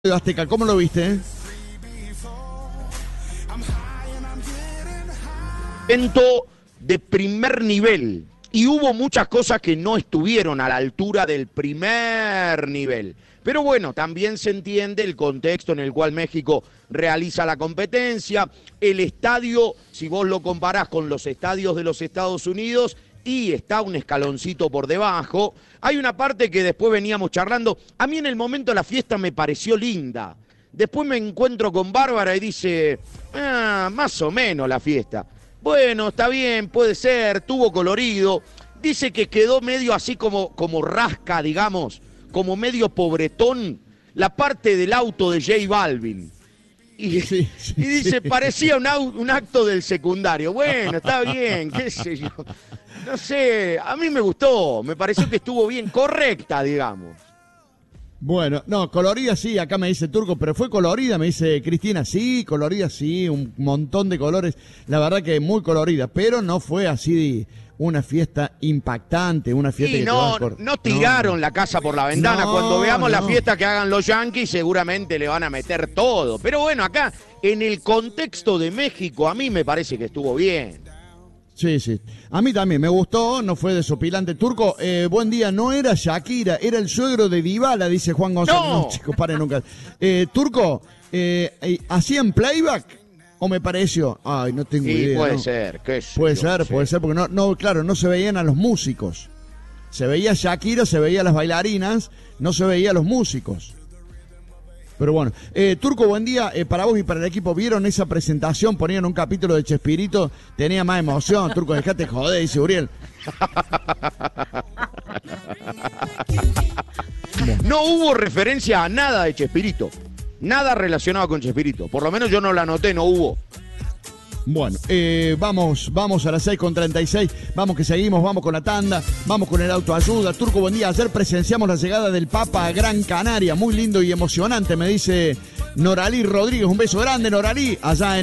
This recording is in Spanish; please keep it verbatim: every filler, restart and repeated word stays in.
Azteca, ¿cómo lo viste? Evento de primer nivel y hubo muchas cosas que no estuvieron a la altura del primer nivel. Pero bueno, también se entiende el contexto en el cual México realiza la competencia. El estadio, si vos lo comparás con los estadios de los Estados Unidos, y está un escaloncito por debajo. Hay una parte que después veníamos charlando. A mí en el momento de la fiesta me pareció linda. Después me encuentro con Bárbara y dice, ah, más o menos la fiesta. Bueno, está bien, puede ser, tuvo colorido. Dice que quedó medio así como, como rasca, digamos, como medio pobretón, la parte del auto de J Balvin. Y, sí, sí, y dice, sí. parecía un, un acto del secundario. Bueno, está bien, qué sé yo. No sé, a mí me gustó, me pareció que estuvo bien, correcta, digamos. Bueno, no, colorida sí, acá me dice Turco, pero fue colorida, me dice Cristina, sí, colorida sí, un montón de colores, la verdad que muy colorida, pero no fue así una fiesta impactante, una fiesta sí, que no, te va a... no tiraron no. la casa por la ventana, no, cuando veamos no. la fiesta que hagan los Yankees seguramente le van a meter todo, pero bueno, acá en el contexto de México a mí me parece que estuvo bien. Sí, sí. A mí también me gustó, no fue desopilante. Turco, eh, buen día, no era Shakira, era el suegro de Dybala, dice Juan González. No, no chicos, paren nunca. Eh, Turco, eh, ¿hacían playback o me pareció? Ay, no tengo sí, idea. puede ¿no? ser. ¿Qué sé puede yo? ser, Sí. puede ser, porque no, no, claro, no se veían a los músicos. Se veía Shakira, se veía a las bailarinas, no se veía a los músicos. Pero bueno, eh, Turco, buen día, eh, para vos y para el equipo, ¿vieron esa presentación? Ponían un capítulo de Chespirito, tenía más emoción, Turco, dejate joder, dice Uriel. No hubo referencia a nada de Chespirito, nada relacionado con Chespirito, por lo menos yo no la noté, no hubo. Bueno, eh, vamos, vamos a las seis con treinta y seis, vamos que seguimos, vamos con la tanda, vamos con el autoayuda. Turco, buen día, ayer presenciamos la llegada del Papa a Gran Canaria, muy lindo y emocionante, me dice Noralí Rodríguez, un beso grande Noralí, allá en